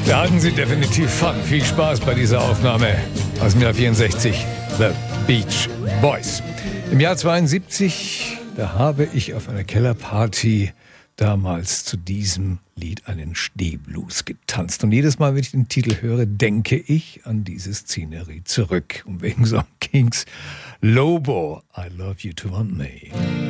Da hatten Sie definitiv Fun. Viel Spaß bei dieser Aufnahme aus dem Jahr 64. The Beach Boys. Im Jahr 72, da habe ich auf einer Kellerparty damals zu diesem Lied einen Stehblues getanzt. Und jedes Mal, wenn ich den Titel höre, denke ich an diese Szenerie zurück. Und wegen so ging's. Lobo, I Love You to Want Me.